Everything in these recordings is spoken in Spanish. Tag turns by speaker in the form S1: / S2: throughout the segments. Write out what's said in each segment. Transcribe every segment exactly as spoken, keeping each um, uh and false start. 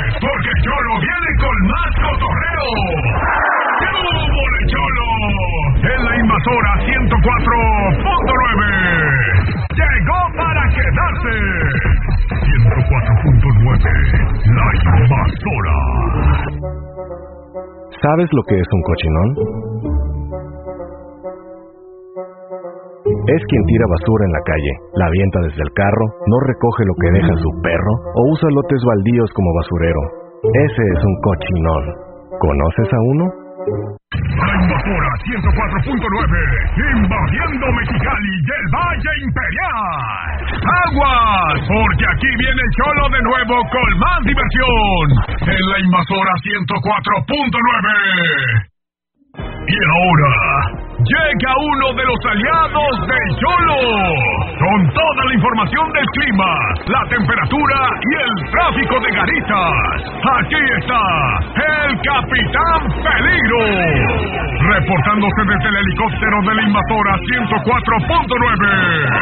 S1: porque Cholo viene con más cotorreo. ¡Súbole, Cholo! En la Invasora ciento cuatro punto nueve. Llegó para quedarse. ciento cuatro punto nueve. La Invasora.
S2: ¿Sabes lo que es un cochinón? Es quien tira basura en la calle, la avienta desde el carro, no recoge lo que deja su perro o usa lotes baldíos como basurero. Ese es un cochinón. ¿Conoces a uno?
S1: La Invasora ciento cuatro punto nueve, invadiendo Mexicali y el Valle Imperial. ¡Aguas! Porque aquí viene el Cholo de nuevo con más diversión. En la Invasora ciento cuatro punto nueve. Y ahora llega uno de los aliados del Cholo, con toda la información del clima, la temperatura y el tráfico de Garitas. Aquí está el Capitán Peligro, reportándose desde el helicóptero de la Invasora ciento cuatro punto nueve.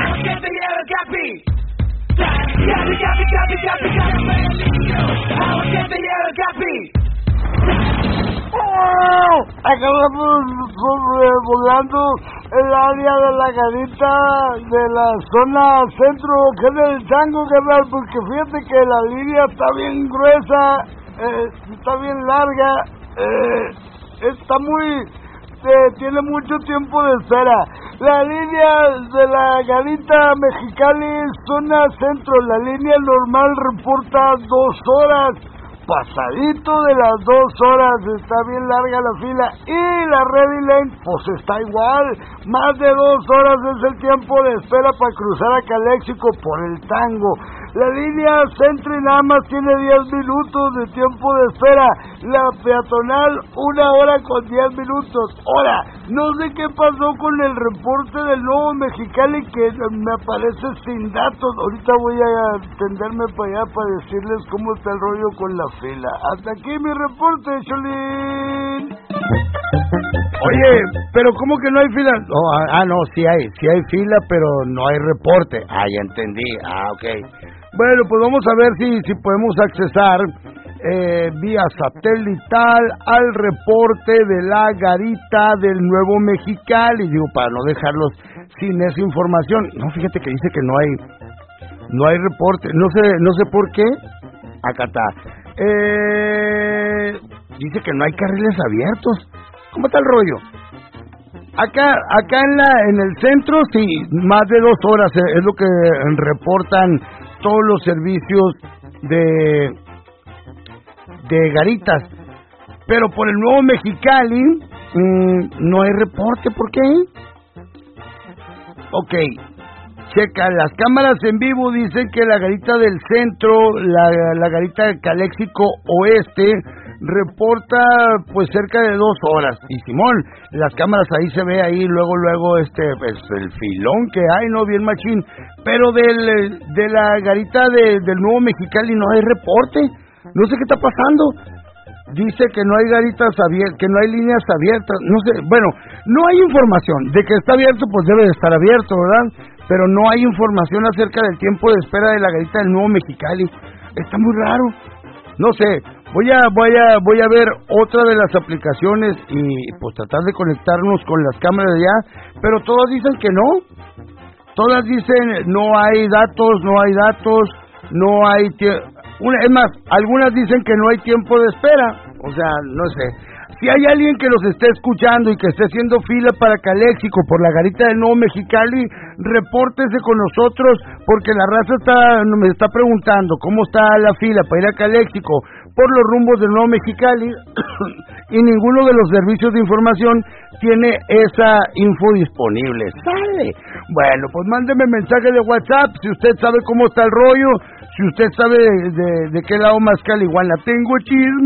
S3: ¡Oh! Acabamos sobrevolando el área de la Garita de la zona centro, que es el Tango, carnal, porque fíjate que la línea está bien gruesa, eh, está bien larga, eh, está muy... Eh, tiene mucho tiempo de espera. La línea de la Garita Mexicali, zona centro, la línea normal reporta dos horas. Pasadito de las dos horas, está bien larga la fila. Y la Ready Lane, pues está igual. Más de dos horas es el tiempo de espera para cruzar a Calexico por el Tango. La línea centro y nada más tiene diez minutos de tiempo de espera. La peatonal, una hora con diez minutos. Ahora, no sé qué pasó con el reporte del Nuevo Mexicali, que me aparece sin datos. Ahorita voy a tenderme para allá para decirles cómo está el rollo con la fila. Hasta aquí mi reporte, Cholín.
S4: Oye, pero ¿cómo que no hay fila? Oh, ah, no, sí hay, sí hay fila, pero no hay reporte. Ah, ya entendí. Ah, ok. Bueno, pues vamos a ver si, si podemos accesar eh, vía satelital al reporte de la Garita del Nuevo Mexicali. Digo, para no dejarlos sin esa información. No, fíjate que dice que no hay, no hay reporte. No sé, no sé por qué. Acá está. Eh, dice que no hay carriles abiertos. ¿Cómo está el rollo? Acá, acá en la, en el centro, sí, más de dos horas es lo que reportan todos los servicios de de Garitas, pero por el Nuevo Mexicali mmm, no hay reporte. ¿Por qué? Ok, checa, las cámaras en vivo dicen que la Garita del centro, la, la Garita de Calexico Oeste reporta pues cerca de dos horas. Y Simón, las cámaras ahí se ve ahí luego luego este pues el filón que hay, no bien machín, pero del de la Garita de, del Nuevo Mexicali no hay reporte. No sé qué está pasando. Dice que no hay garitas abiertas, que no hay líneas abiertas, no sé, bueno, no hay información. De que está abierto, pues debe de estar abierto, ¿verdad? Pero no hay información acerca del tiempo de espera de la Garita del Nuevo Mexicali. Está muy raro. No sé, voy a voy a voy a ver otra de las aplicaciones y pues tratar de conectarnos con las cámaras de allá, pero todas dicen que no. Todas dicen no hay datos, no hay datos, no hay tie- una, es más, algunas dicen que no hay tiempo de espera. O sea, no sé. Si hay alguien que nos esté escuchando y que esté haciendo fila para Calexico por la Garita del Nuevo Mexicali, repórtese con nosotros, porque la raza está me está preguntando cómo está la fila para ir a Calexico por los rumbos del Nuevo Mexicali y ninguno de los servicios de información tiene esa info disponible. ¡Sale! Bueno, pues mándeme mensaje de WhatsApp si usted sabe cómo está el rollo, si usted sabe de, de, de qué lado más Caliguana tengo chisme.